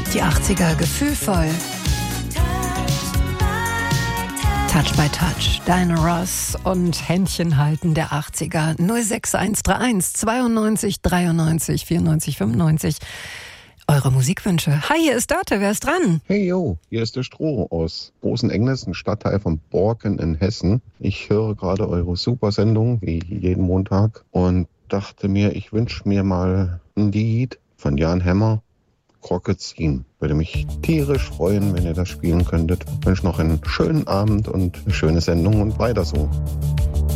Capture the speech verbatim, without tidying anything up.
Die achtziger gefühlvoll. Touch by Touch, Diana Ross und Händchen halten der achtziger. null sechs eins drei eins zweiundneunzig dreiundneunzig vierundneunzig fünfundneunzig. Eure Musikwünsche. Hi, hier ist Dörte, wer ist dran? Hey yo, hier ist der Stroh aus Großenengnes, ein Stadtteil von Borken in Hessen. Ich höre gerade eure Supersendung, wie jeden Montag, und dachte mir, ich wünsche mir mal ein Lied von Jan Hammer, Krokezin. Würde mich tierisch freuen, wenn ihr das spielen könntet. Ich wünsche noch einen schönen Abend und eine schöne Sendung und weiter so.